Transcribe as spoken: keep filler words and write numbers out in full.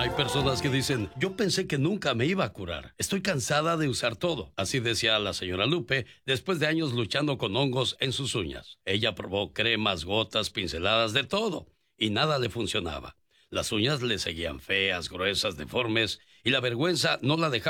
Hay personas que dicen, yo pensé que nunca me iba a curar. Estoy cansada de usar todo. Así decía la señora Lupe después de años luchando con hongos en sus uñas. Ella probó cremas, gotas, pinceladas, de todo. Y nada le funcionaba. Las uñas le seguían feas, gruesas, deformes. Y la vergüenza no la dejaba